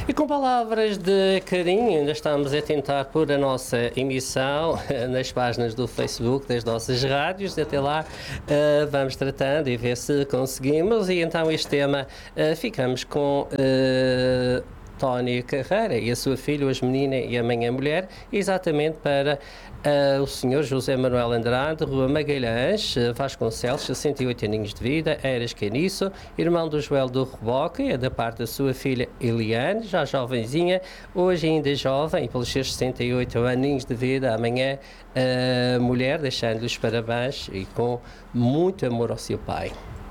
E com palavras de carinho, ainda estamos a tentar pôr a nossa emissão nas páginas do Facebook das nossas rádios. Até lá vamos tratando e ver se conseguimos. E então este tema ficamos com Tony Carreira e a sua filha, hoje menina e amanhã mulher, exatamente para o senhor José Manuel Andrade, Rua Magalhães, Vasconcelos, 68 aninhos de vida, Eiras Caniço, irmão do Joel do Reboque, é da parte da sua filha Eliane, já jovenzinha, hoje ainda jovem, e pelos seus 68 aninhos de vida, amanhã mulher, deixando-lhe os parabéns e com muito amor ao seu pai.